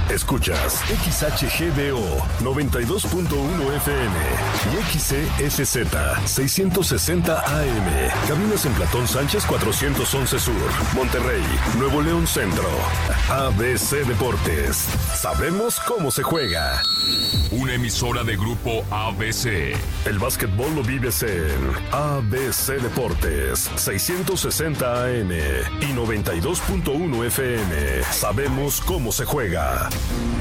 Escuchas XHGDO 92.1 FM y XCSZ 660 AM. Caminos en Platón Sánchez 411 Sur, Monterrey, Nuevo León Centro. ABC Deportes. Sabemos cómo se juega. Una emisora de Grupo ABC. El básquetbol lo vives en ABC Deportes 660 AM y 92.1 FM. Sabemos cómo se juega.